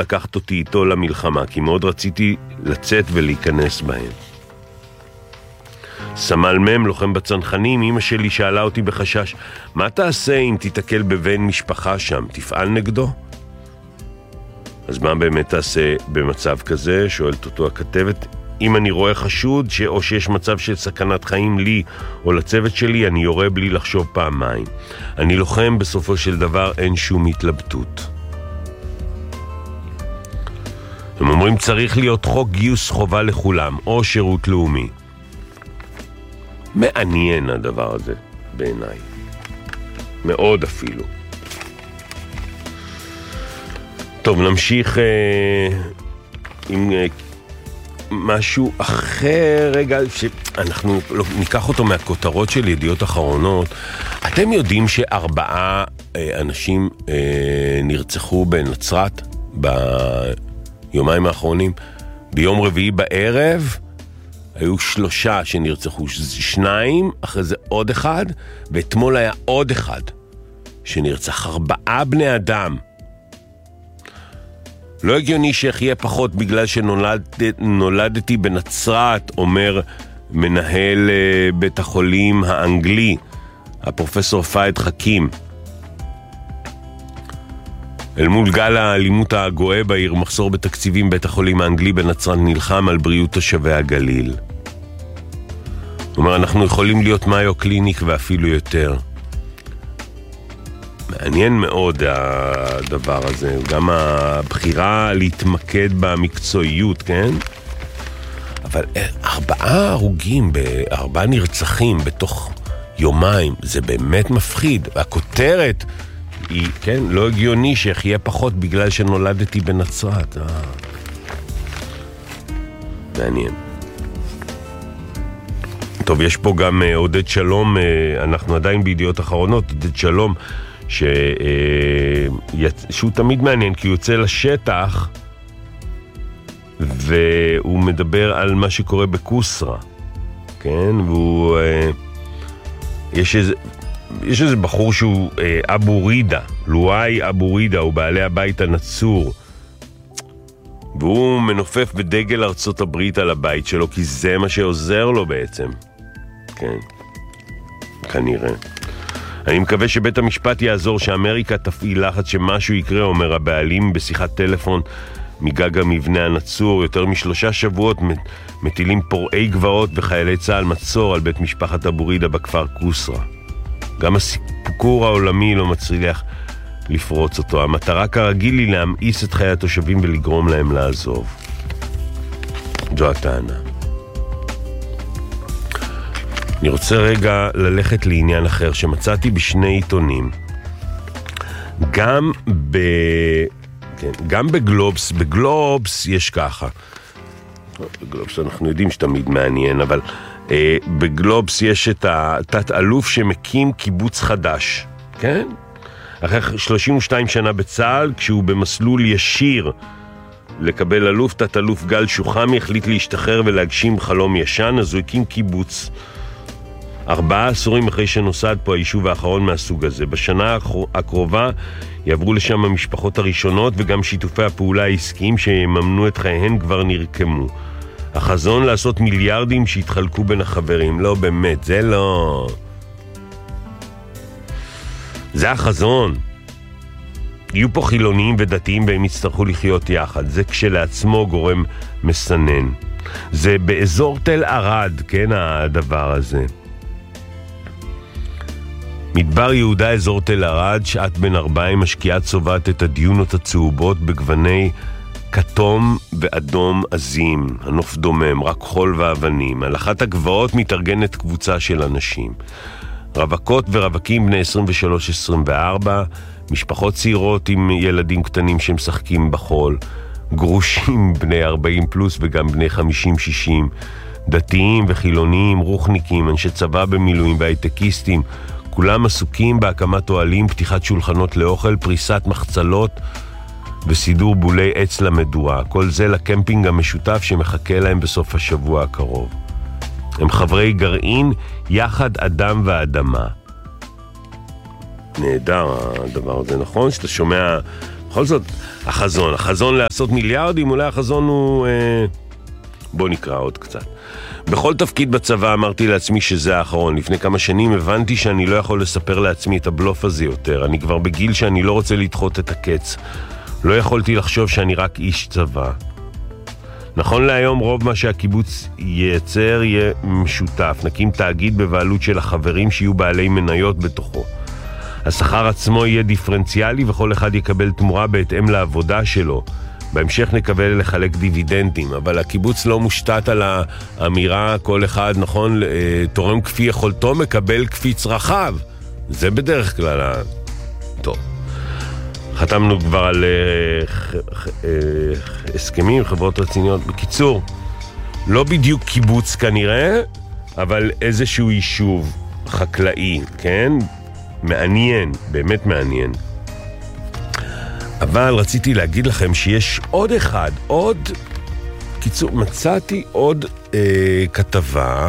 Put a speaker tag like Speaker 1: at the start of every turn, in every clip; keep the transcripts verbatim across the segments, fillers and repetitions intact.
Speaker 1: לקחת אותי איתו למלחמה, כי מאוד רציתי לצאת ולהיכנס בהם. סמל מם, לוחם בצנחנים, אמא שלי שאלה אותי בחשש, מה תעשה אם תתקל בבן משפחה שם? תפעל נגדו? אז מה באמת תעשה במצב כזה? שואלת אותו הכתבת. אם אני רואה חשוד, ש... או שיש מצב של סכנת חיים לי או לצוות שלי, אני יורה בלי לחשוב פעמיים. אני לוחם, בסופו של דבר אין שום התלבטות. הם אומרים צריך להיות חוק גיוס חובה לכולם, או שירות לאומי. מעניין הדבר הזה בעיניי. מאוד אפילו. טוב, נמשיך אה, עם אה, משהו אחר, רגע, שאנחנו לא, ניקח אותו מהכותרות של ידיעות אחרונות. אתם יודעים שארבעה אה, אנשים אה, נרצחו בנצרת ביומיים האחרונים? ביום רביעי בערב היו שלושה שנרצחו, שניים, אחרי זה עוד אחד, ואתמול היה עוד אחד שנרצח. ארבעה בני אדם. לא הגיוני שיחיה פחות בגלל שנולדתי בנצרת, אומר מנהל בית החולים האנגלי, הפרופסור פאיד חכים. אל מול גל האלימות הגואה בעיר, מחסור בתקציבים, בית החולים האנגלי בנצרת נלחם על בריאות תושבי הגליל. הוא אומר, אנחנו יכולים להיות מאיו קליניק ואפילו יותר. מעניין מאוד הדבר הזה, גם הבחירה להתמקד במקצועיות, כן? אבל ארבעה הרוגים, ארבעה נרצחים בתוך יומיים, זה באמת מפחיד. והכותרת היא, כן, לא הגיוני שיחיה פחות בגלל שנולדתי בנצרת. אה. מעניין. טוב, יש פה גם עודד שלום, אנחנו עדיין בידיעות אחרונות, עודד שלום, ש... שהוא תמיד מעניין, כי הוא יוצא לשטח, והוא מדבר על מה שקורה בקוסרה, כן? והוא... יש איזה... יש איזה בחור שהוא אבו רידה, לואי אבו רידה, הוא בעלי הבית הנצור, והוא מנופף בדגל ארצות הברית על הבית שלו, כי זה מה שעוזר לו בעצם. כן, כנראה. אני מקווה שבית המשפט יעזור, שאמריקה תפעיל לחץ שמשהו יקרה, אומר הבעלים בשיחת טלפון מגג המבנה הנצור. יותר משלושה שבועות מטילים פורעי גבעות וחיילי צהל מצור על בית משפחת אבו רידה בכפר קוסרה. גם הסיפור העולמי לא מצליח לפרוץ אותו. המטרה כרגיל היא להמאיס את חיי התושבים ולגרום להם לעזוב. זו הטענה. אני רוצה רגע ללכת לעניין אחר שמצאתי בשני עיתונים. גם ב... כן, גם בגלובס, בגלובס יש ככה. בגלובס אנחנו יודעים שתמיד מעניין, אבל אה, בגלובס יש את התת אלוף שמקים קיבוץ חדש, כן? אחרי שלושים ושתיים שנה בצה"ל, כשהוא במסלול ישיר לקבל אלוף, תת אלוף גל שוחמי החליט להשתחרר ולהגשים חלום ישן, אז הוא הקים קיבוץ. ארבעה עשורים אחרי שנוסד פה היישוב האחרון מהסוג הזה. בשנה הקרובה יעברו לשם המשפחות הראשונות, וגם שיתופי הפעולה העסקיים שיממנו את חייהן כבר נרקמו. החזון לעשות מיליארדים שהתחלקו בין החברים. לא באמת, זה לא... זה החזון. יהיו פה חילוניים ודתיים והם יצטרכו לחיות יחד. זה כשלעצמו גורם מסנן. זה באזור תל ערד, כן, הדבר הזה. מדבר יהודה, אזור תל ערד, שעת בין ארבעים, משקיעה צובעת את הדיונות הצהובות בגווני כתום ואדום עזים. הנוף דומם, רק חול ואבנים. על אחת הגבעות מתארגנת קבוצה של אנשים. רווקות ורווקים בני עשרים ושלוש עשרים וארבע, משפחות צעירות עם ילדים קטנים שמשחקים בחול, גרושים בני ארבעים פלוס וגם בני חמישים שישים, דתיים וחילוניים, רוחניקים, אנשי צבא במילואים והייטקיסטים, כולם עסוקים בהקמת אוהלים, פתיחת שולחנות לאוכל, פריסת מחצלות וסידור בולי עץ למדורה. כל זה לקמפינג המשותף שמחכה להם בסוף השבוע הקרוב. הם חברי גרעין יחד אדם ואדמה. נהדר הדבר הזה, נכון? שאתה שומע בכל זאת, החזון, החזון לעשות מיליארדים, אולי החזון הוא... אה, בוא נקרא עוד קצת. בכל תפקיד בצבא אמרתי לעצמי שזה האחרון. לפני כמה שנים הבנתי שאני לא יכול לספר לעצמי את הבלוף הזה יותר. אני כבר בגיל שאני לא רוצה לדחות את הקץ. לא יכולתי לחשוב שאני רק איש צבא. נכון להיום רוב מה שהקיבוץ ייצר יהיה משותף. נקים תאגיד בבעלות של החברים שיהיו בעלי מניות בתוכו. השכר עצמו יהיה דיפרנציאלי וכל אחד יקבל תמורה בהתאם לעבודה שלו. בהמשך נקבל לחלק דיבידנדים, אבל הקיבוץ לא מושתת על האמירה כל אחד, נכון, תורם כפי יכולתו מקבל כפי צרכיו. זה בדרך כלל ה... טוב. חתמנו כבר על הסכמים, חברות רציניות. בקיצור, לא בדיוק קיבוץ כנראה, אבל איזשהו יישוב חקלאי, כן? מעניין, באמת מעניין. אבל רציתי להגיד לכם שיש עוד אחד, עוד, קיצור, מצאתי עוד אה, כתבה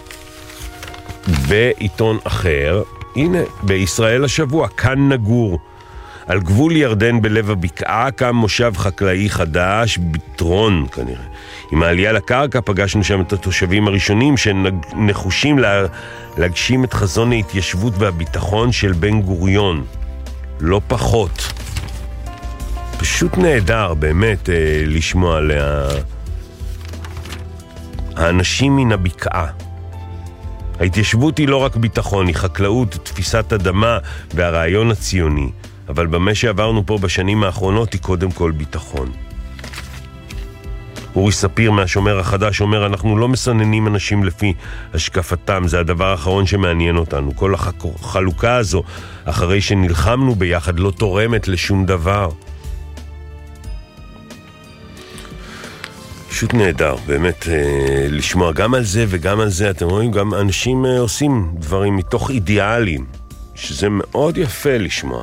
Speaker 1: בעיתון אחר, הנה, בישראל השבוע, כאן נגור. על גבול ירדן בלב הבקעה קם מושב חקלאי חדש, ביטרון כנראה. עם העלייה לקרקע פגשנו שם את התושבים הראשונים שנחושים לה, להגשים את חזון ההתיישבות והביטחון של בן גוריון. לא פחות. פשוט נהדר באמת אה, לשמוע עליה. האנשים מן הבקעה. ההתיישבות היא לא רק ביטחון, היא חקלאות, תפיסת אדמה והרעיון הציוני. אבל במה שעברנו פה בשנים האחרונות היא קודם כל ביטחון. אורי ספיר מהשומר החדש אומר, אנחנו לא מסננים אנשים לפי השקפתם, זה הדבר האחרון שמעניין אותנו. כל החלוקה הזו, אחרי שנלחמנו ביחד, לא תורמת לשום דבר. פשוט נהדר, באמת אה, לשמוע גם על זה וגם על זה. אתם רואים, גם אנשים אה, עושים דברים מתוך אידיאלים, שזה מאוד יפה לשמוע.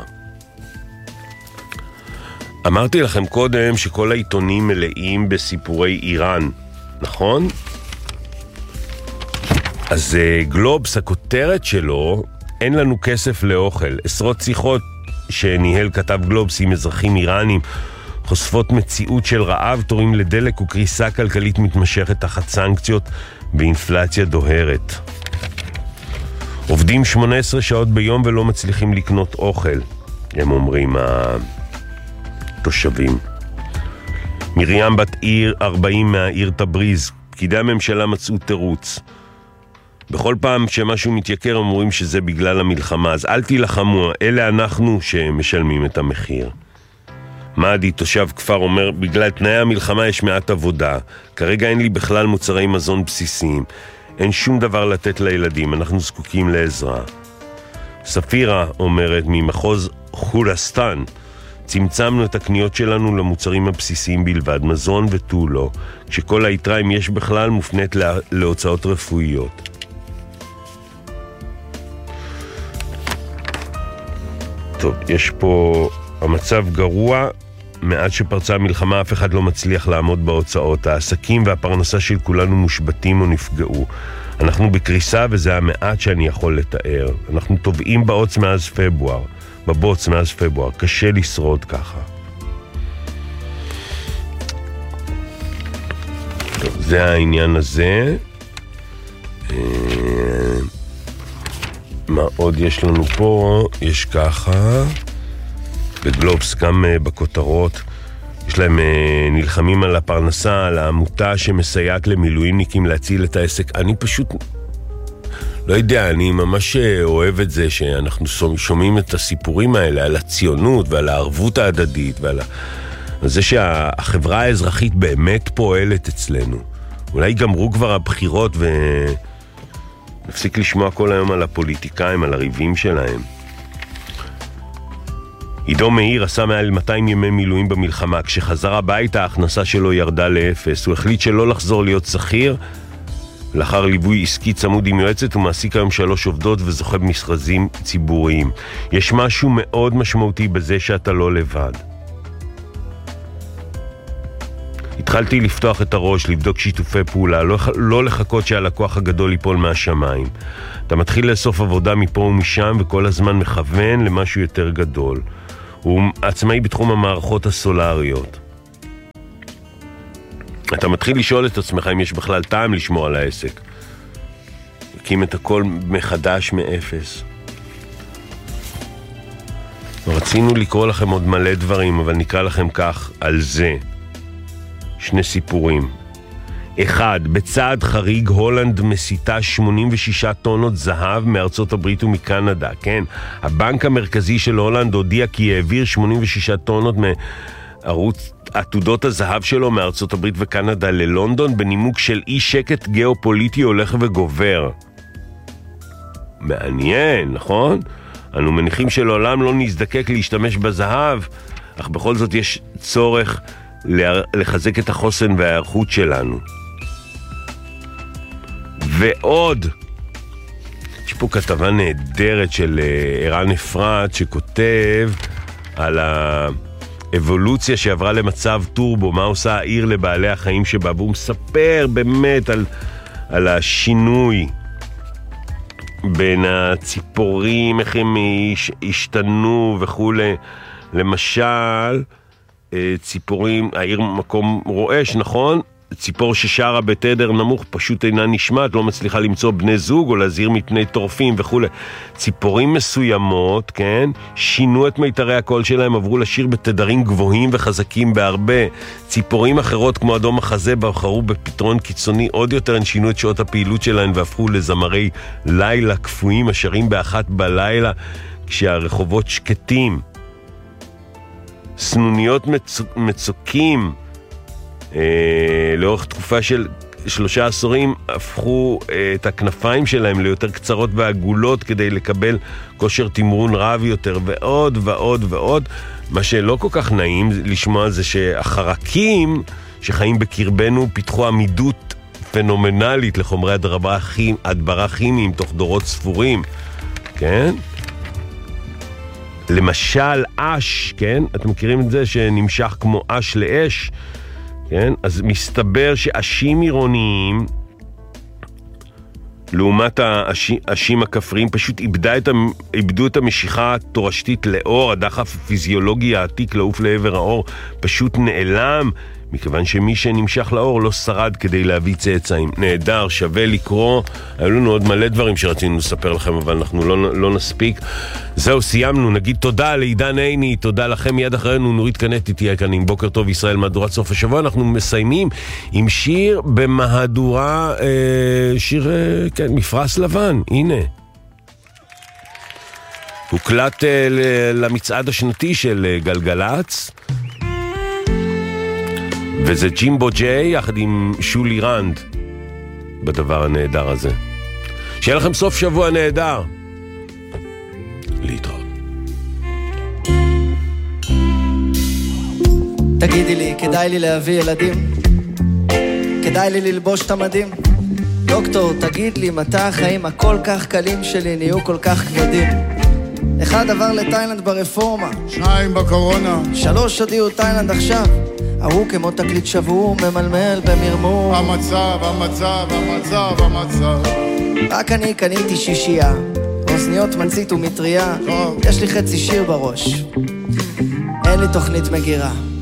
Speaker 1: אמרתי לכם קודם שכל העיתונים מלאים בסיפורי איראן, נכון? אז גלובס, הכותרת שלו, אין לנו כסף לאוכל. עשרות שיחות שניהל כתב גלובס עם אזרחים איראנים חושפות מציאות של רעב, תורים לדלק וקריסה כלכלית מתמשכת תחת סנקציות ואינפלציה דוהרת. עובדים שמונה עשרה שעות ביום ולא מצליחים לקנות אוכל, הם אומרים התושבים. מרים בת עיר ארבעים מהעיר תבריז, פקידי הממשלה מצאו תירוץ. בכל פעם שמשהו מתייקר אומרים שזה בגלל המלחמה, אז אל תילחמו, אלה אנחנו שמשלמים את המחיר. מעדי, תושב כפר, אומר, בגלל תנאי המלחמה יש מעט עבודה, כרגע אין לי בכלל מוצרי מזון בסיסיים, אין שום דבר לתת לילדים, אנחנו זקוקים לעזרה. ספירה אומרת, ממחוז חולסטן, צמצמנו את הקניות שלנו למוצרים הבסיסיים בלבד, מזון ותו לא, כשכל היתרה, אם יש בכלל, מופנית לה, להוצאות רפואיות. טוב, יש פה המצב גרוע, מעט שפרצה המלחמה אף אחד לא מצליח לעמוד בהוצאות, העסקים והפרנסה של כולנו מושבתים או נפגעו. אנחנו בקריסה וזה המעט שאני יכול לתאר. אנחנו טובעים בעוץ מאז פברואר, בבוץ מאז פברואר, קשה לשרוד ככה. טוב, זה העניין הזה. מה עוד יש לנו פה? יש ככה בגלובס, גם בכותרות יש להם נלחמים על הפרנסה, על העמותה שמסייעת למילואימניקים להציל את העסק. אני פשוט לא יודע, אני ממש אוהב את זה שאנחנו שומעים את הסיפורים האלה על הציונות ועל הערבות ההדדית ועל זה שהחברה האזרחית באמת פועלת אצלנו. אולי גמרו כבר הבחירות ונפסיק לשמוע כל היום על הפוליטיקאים, על הריבים שלהם. עידו מאיר עשה מעל מאתיים ימי מילואים במלחמה. כשחזר הביתה ההכנסה שלו ירדה לאפס. הוא החליט שלא לחזור להיות שכיר. לאחר ליווי עסקי צמוד עם יועצת הוא מעסיק היום שלוש עובדות וזוכה במכרזים ציבוריים. יש משהו מאוד משמעותי בזה שאתה לא לבד. התחלתי לפתוח את הראש, לבדוק שיתופי פעולה, לא, לא לחכות שהלקוח הגדול ייפול מהשמיים. אתה מתחיל לאסוף עבודה מפה ומשם וכל הזמן מכוון למשהו יותר גדול. הוא עצמאי בתחום המערכות הסולריות. אתה מתחיל לשאול את עצמך אם יש בכלל טעם לשמור על העסק. הקים את הכל מחדש מאפס. רצינו לקרוא לכם עוד מלא דברים, אבל נקרא לכם כך על זה. שני סיפורים. אחד, בצעד חריג הולנד מסיטה שמונים ושש טונות זהב מארצות הברית ומקנדה. כן, הבנק המרכזי של הולנד הודיע כי העביר שמונים ושש טונות מערוץ עתודות הזהב שלו מארצות הברית וקנדה ללונדון בנימוק של אי שקט גיאופוליטי הולך וגובר. מעניין, נכון? אנו מניחים שלעולם לא נזדקק להשתמש בזהב, אך בכל זאת יש צורך לחזק את החוסן וההיערכות שלנו. ועוד, יש פה כתבה נהדרת של ערן אפרת שכותב על האבולוציה שעברה למצב טורבו, מה עושה העיר לבעלי החיים שבה, והוא מספר באמת על, על השינוי בין הציפורים, איך הם השתנו וכו'. למשל, ציפורים, העיר מקום רועש, נכון? ציפור ששרה בתדר נמוך פשוט אינה נשמעת, לא מצליחה למצוא בני זוג או להזהיר מפני טורפים וכו'. ציפורים מסוימות, כן, שינו את מיתרי הקול שלהם, עברו לשיר בתדרים גבוהים וחזקים בהרבה. ציפורים אחרות כמו אדום החזה בחרו בפתרון קיצוני עוד יותר, הן שינו את שעות הפעילות שלהן והפכו לזמרי לילה קפואים השרים באחת בלילה כשהרחובות שקטים. סנוניות מצ... מצוקים אה, לאורך תקופה של שלושה עשורים הפכו אה, את הכנפיים שלהם ליותר קצרות ועגולות כדי לקבל כושר תמרון רב יותר, ועוד ועוד ועוד. מה שלא כל כך נעים לשמוע זה שהחרקים שחיים בקרבנו פיתחו עמידות פנומנלית לחומרי הדברה, כימ... הדברה כימיים תוך דורות ספורים, כן? למשל אש, כן? אתם מכירים את זה שנמשך כמו אש לאש, כן? אז מסתבר שאשים עירוניים לעומת האשים הכפריים פשוט איבדה את, איבדו את המשיכה התורשתית לאור, הדחף הפיזיולוגי העתיק לעוף לעבר האור פשוט נעלם, מכיוון שמי שנמשך לאור לא שרד כדי להביא צאצאים. נהדר, שווה לקרוא. היו לנו עוד מלא דברים שרצינו לספר לכם, אבל אנחנו לא, לא נספיק. זהו, סיימנו. נגיד תודה לעידן עיני, תודה לכם. מיד אחרינו נורית קנטי תהיה כאן עם בוקר טוב ישראל, מהדורת סוף השבוע. אנחנו מסיימים עם שיר במהדורה, אה, שיר, אה, כן, מפרס לבן. הנה. הוקלט אה, למצעד השנתי של אה, גלגלץ. וזה ג'ימבו ג'יי יחד עם שולי רנד בדבר הנהדר הזה. שיהיה לכם סוף שבוע נהדר. להתראות.
Speaker 2: תגידי לי, כדאי לי להביא ילדים? כדאי לי ללבוש את המדים? דוקטור, תגיד לי, מתי החיים הכל כך קלים שלי נהיו כל כך כבדים? אחד עבר לתאילנד ברפורמה,
Speaker 3: שניים בקורונה,
Speaker 2: שלוש הודיעו תאילנד עכשיו, ההוא כמו תקליט שבור ממלמל במרמור.
Speaker 3: המצב, המצב, המצב, המצב.
Speaker 2: רק אני קניתי שישייה, אוזניות מצית ומטריה, יש לי חצי שיר בראש, אין לי תוכנית מגירה.